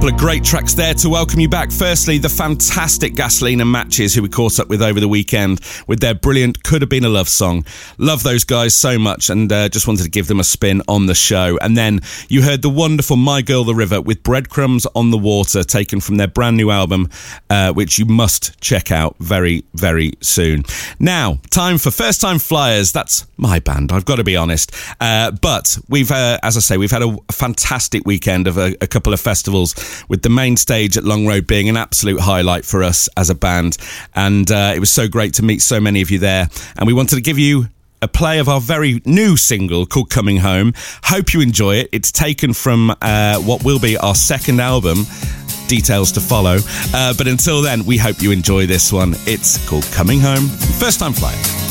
Couple of great tracks there to welcome you back. Firstly, the fantastic Gasoline and Matches, who we caught up with over the weekend with their brilliant Could Have Been a Love song. Love those guys so much, and just wanted to give them a spin on the show. And then you heard the wonderful My Girl the River with Breadcrumbs on the Water, taken from their brand new album, which you must check out very, very soon. Now, time for First Time Flyers. That's my band, I've got to be honest. But we've, as I say, we've had a fantastic weekend of a couple of festivals, with the main stage at Long Road being an absolute highlight for us as a band. And it was so great to meet so many of you there. And we wanted to give you a play of our very new single called Coming Home. Hope you enjoy it. It's taken from what will be our second album. Details to follow. But until then, we hope you enjoy this one. It's called Coming Home, First Time Flyer.